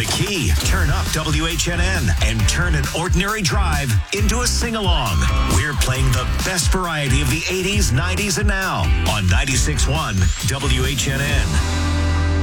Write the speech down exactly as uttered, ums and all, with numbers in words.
Key. Turn up W H N N and turn an ordinary drive into a sing-along. We're playing the best variety of the eighties, nineties, and now on ninety-six point one W H N N.